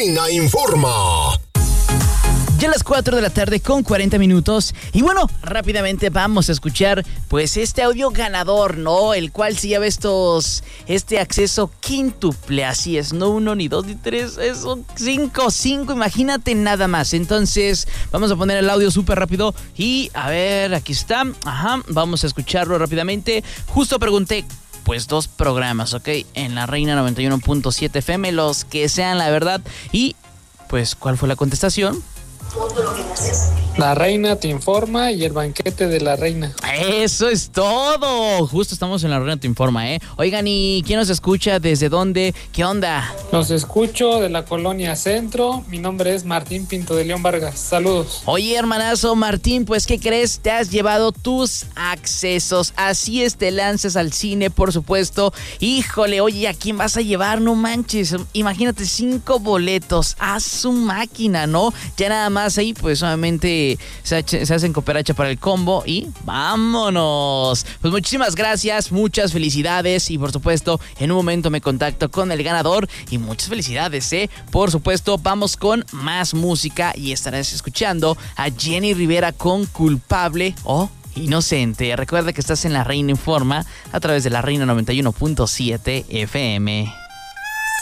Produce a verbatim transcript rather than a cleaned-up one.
Reina Informa. Ya a las cuatro de la tarde con cuarenta minutos. Y bueno, rápidamente vamos a escuchar pues este audio ganador, ¿no? El cual se lleva estos, este acceso quíntuple, así es, no uno, ni dos, ni tres, son cinco, cinco, imagínate nada más. Entonces, vamos a poner el audio súper rápido y a ver, aquí está, ajá, vamos a escucharlo rápidamente. Justo pregunté, pues dos programas, ¿ok? En la Reina noventa y uno punto siete F M, los que sean la verdad. Y pues, ¿cuál fue la contestación? La Reina te informa y el banquete de la Reina. Eso es todo. Justo estamos en la Reina te informa, ¿eh? Oigan, ¿y quién nos escucha? ¿Desde dónde? ¿Qué onda? Los escucho de la Colonia Centro. Mi nombre es Martín Pinto de León Vargas. Saludos. Oye, hermanazo Martín, pues, ¿qué crees? Te has llevado tus accesos. Así es, te lanzas al cine, por supuesto. Híjole, oye, ¿a quién vas a llevar? No manches. Imagínate, cinco boletos a su máquina, ¿no? Ya nada más ahí, pues, obviamente se, se hacen cooperacha para el combo y vámonos. Pues muchísimas gracias, muchas felicidades y por supuesto en un momento me contacto con el ganador y muchas felicidades, ¿eh? Por supuesto vamos con más música y estarás escuchando a Jenny Rivera con Culpable o Inocente. Recuerda que estás en La Reina Informa a través de la Reina noventa y uno punto siete F M.